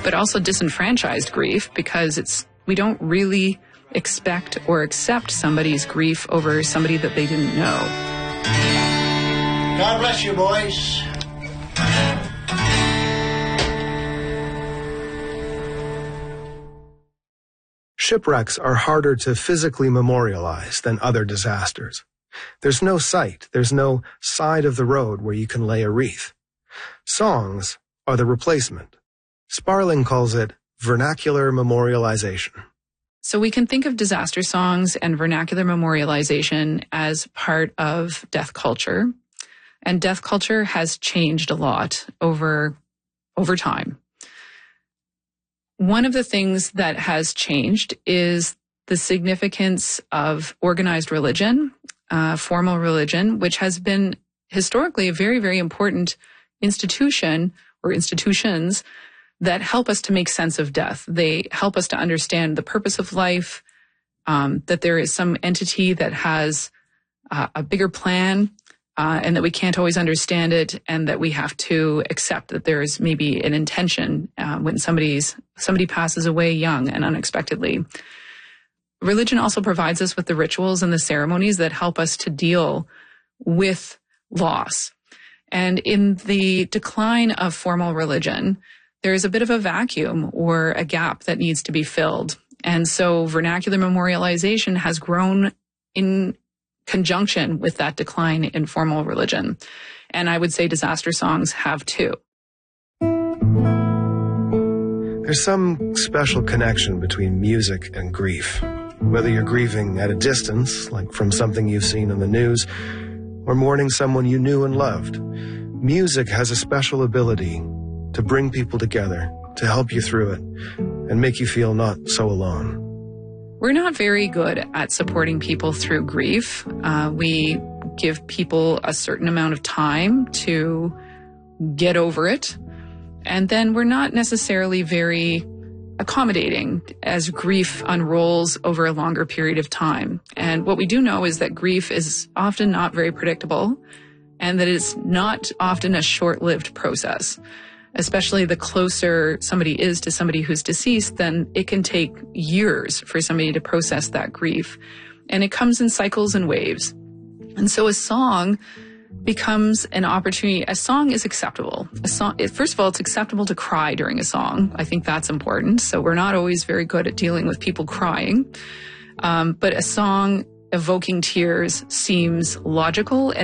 but also disenfranchised grief, because we don't really expect or accept somebody's grief over somebody that they didn't know. God bless you, boys. Shipwrecks are harder to physically memorialize than other disasters. There's no site, there's no side of the road where you can lay a wreath. Songs are the replacement. Sparling calls it vernacular memorialization. So we can think of disaster songs and vernacular memorialization as part of death culture. And death culture has changed a lot over time. One of the things that has changed is the significance of organized religion, formal religion, which has been historically a very, very important institution or institutions that help us to make sense of death. They help us to understand the purpose of life, that there is some entity that has a bigger plan, and that we can't always understand it, and that we have to accept that there is maybe an intention when somebody passes away young and unexpectedly. Religion also provides us with the rituals and the ceremonies that help us to deal with loss. And in the decline of formal religion, there is a bit of a vacuum or a gap that needs to be filled. And so vernacular memorialization has grown in conjunction with that decline in formal religion. And I would say disaster songs have too. There's some special connection between music and grief. Whether you're grieving at a distance, like from something you've seen on the news, or mourning someone you knew and loved, music has a special ability to bring people together, to help you through it, and make you feel not so alone. We're not very good at supporting people through grief. We give people a certain amount of time to get over it, and then we're not necessarily very accommodating as grief unrolls over a longer period of time. And what we do know is that grief is often not very predictable, and that it's not often a short-lived process. Especially the closer somebody is to somebody who's deceased, then it can take years for somebody to process that grief. And it comes in cycles and waves. And so a song becomes an opportunity. A song is acceptable. First of all, it's acceptable to cry during a song. I think that's important. So we're not always very good at dealing with people crying. But a song evoking tears seems logical and